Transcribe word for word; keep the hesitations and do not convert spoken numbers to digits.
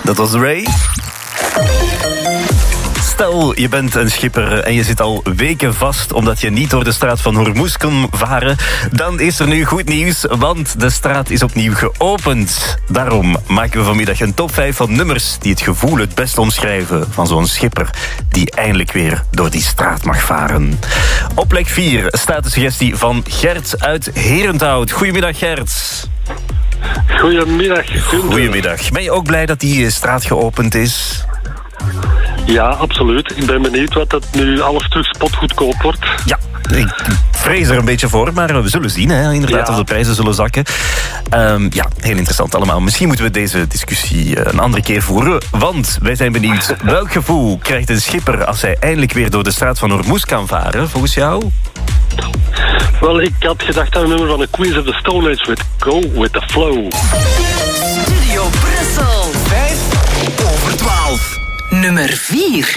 Dat was Ray. Stel, je bent een schipper en je zit al weken vast omdat je niet door de straat van Hormuz kan varen. Dan is er nu goed nieuws, want de straat is opnieuw geopend. Daarom maken we vanmiddag een top vijf van nummers die het gevoel het best omschrijven van zo'n schipper die eindelijk weer door die straat mag varen. Op plek vier staat de suggestie van Gert uit Herenthout. Goedemiddag, Gert. Goedemiddag. Goedemiddag. Ben je ook blij dat die straat geopend is? Ja, absoluut. Ik ben benieuwd wat dat nu alles terug spotgoedkoop wordt. Ja, ik vrees er een beetje voor, maar we zullen zien, hè, inderdaad, ja. of de prijzen zullen zakken. Um, ja, heel interessant allemaal. Misschien moeten we deze discussie een andere keer voeren, want wij zijn benieuwd, welk gevoel krijgt een schipper als hij eindelijk weer door de straat van Hormuz kan varen, volgens jou? Wel, ik had gedacht aan een nummer van de Queens of the Stone Age with Go With The Flow. Studio Brussel, vijf over twaalf. Nummer vier.